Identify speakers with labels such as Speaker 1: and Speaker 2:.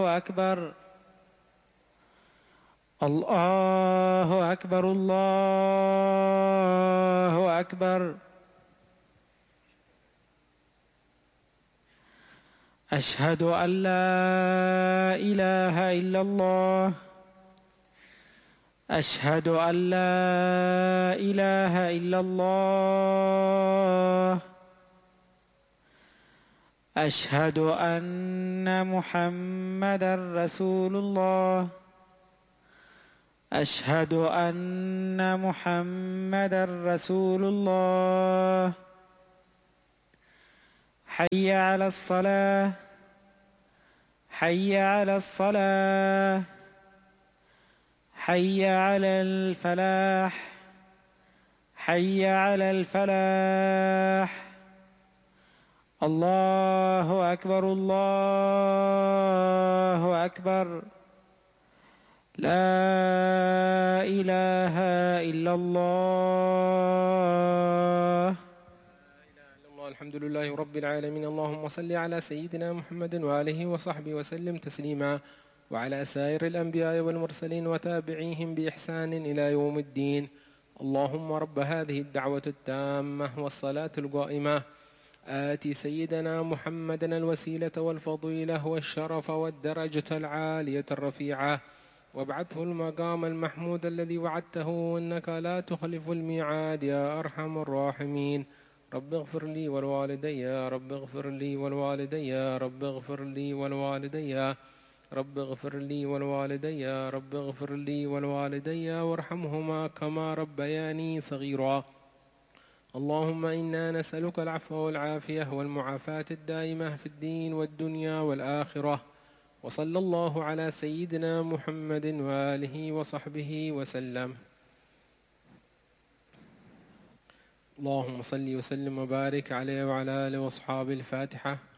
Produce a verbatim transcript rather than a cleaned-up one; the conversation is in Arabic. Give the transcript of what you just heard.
Speaker 1: أكبر الله أكبر الله أكبر. أشهد أن لا إله إلا الله. أشهد أن لا إله إلا الله. أشهد أن محمدًا رسول الله. أشهد أن محمدًا رسول الله. حي على الصلاة. حي على الصلاة. حي على الفلاح. حي على الفلاح. الله أكبر الله أكبر. لا إله إلا الله.
Speaker 2: الحمد لله رب العالمين. اللهم صل على سيدنا محمد وآله وصحبه وسلم تسليما، وعلى سائر الأنبياء والمرسلين وتابعيهم بإحسان إلى يوم الدين. اللهم رب هذه الدعوة التامة والصلاة القائمة آتي سيدنا محمدا الوسيلة والفضيلة والشرف والدرجة العالية الرفيعة، وابعثه المقام المحمود الذي وعدته إنك لا تخلف الميعاد يا أرحم الراحمين. رب اغفر لي والوالدي، رب اغفر لي والوالدي، رب اغفر لي والوالدي، رب اغفر لي والوالدي، رب اغفر لي والوالدي وارحمهما كما ربياني صغيرا. اللهم إنا نسألك العفو والعافية والمعافاة الدائمة في الدين والدنيا والآخرة. وصلى الله على سيدنا محمد وآله وصحبه وسلم. اللهم صل وسلم وبارك عليه وعلى آله وأصحابه. الفاتحة.